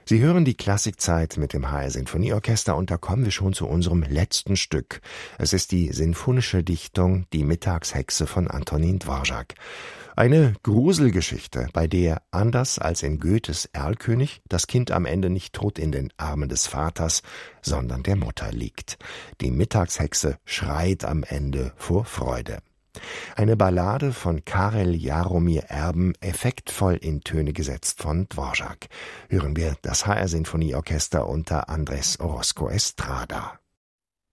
Sie hören die Klassikzeit mit dem HR Sinfonieorchester und da kommen wir schon zu unserem letzten Stück. Es ist die sinfonische Dichtung Die Mittagshexe von Antonin Dvorak. Eine Gruselgeschichte, bei der, anders als in Goethes Erlkönig, das Kind am Ende nicht tot in den Armen des Vaters, sondern der Mutter liegt. Die Mittagshexe schreit am Ende vor Freude. Eine Ballade von Karel Jaromir Erben, effektvoll in Töne gesetzt von Dvorak. Hören wir das HR Sinfonieorchester unter Andrés Orozco Estrada.